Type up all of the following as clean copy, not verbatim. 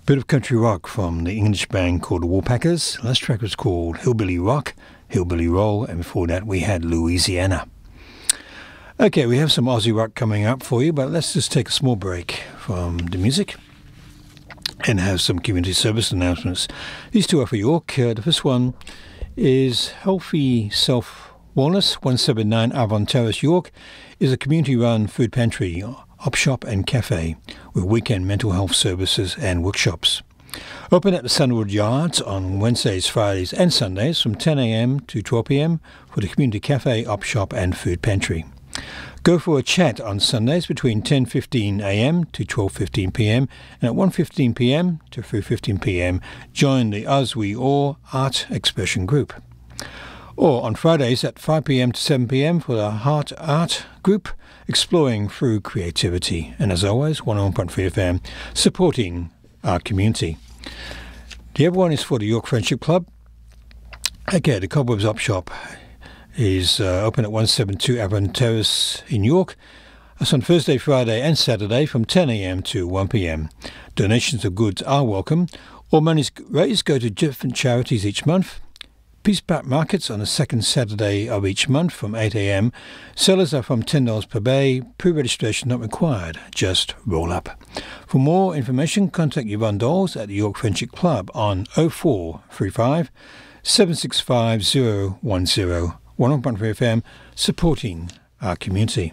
Bit of country rock from the English band called the Woolpackers. Last track was called Hillbilly Rock, Hillbilly Roll, and before that we had Louisiana. Okay, we have some Aussie rock coming up for you, but let's just take a small break from the music and have some community service announcements. These two are for York. The first one is Healthy Self Wellness, 179 Avon Terrace, York, is a community-run food pantry, op shop and cafe with weekend mental health services and workshops. Open at the Sunwood Yards on Wednesdays, Fridays and Sundays from 10 a.m. to 12 p.m. for the community cafe, op shop and food pantry. Go for a chat on Sundays between 10:15 a.m. to 12:15 p.m. and at 1:15 p.m. to 3:15 p.m. join the As We All Art Expression Group. Or on Fridays at 5 p.m. to 7 p.m. for the Heart Art Group, exploring through creativity. And as always, 101.3 FM, supporting our community. The other one is for the York Friendship Club. Okay, the Cobwebs Op Shop is open at 172 Avon Terrace in York. That's on Thursday, Friday and Saturday from 10 a.m. to 1 p.m. Donations of goods are welcome. All monies raised go to different charities each month. Peace Pack Markets on the second Saturday of each month from 8 a.m. Sellers are from $10 per bay. Pre-registration not required. Just roll up. For more information, contact Yvonne Dawes at the York Friendship Club on 0435 765 010. 101.3 FM, supporting our community.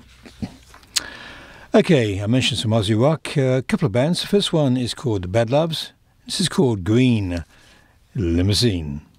Okay, I mentioned some Aussie rock. A couple of bands. The first one is called The Bad Loves. This is called Green Limousine.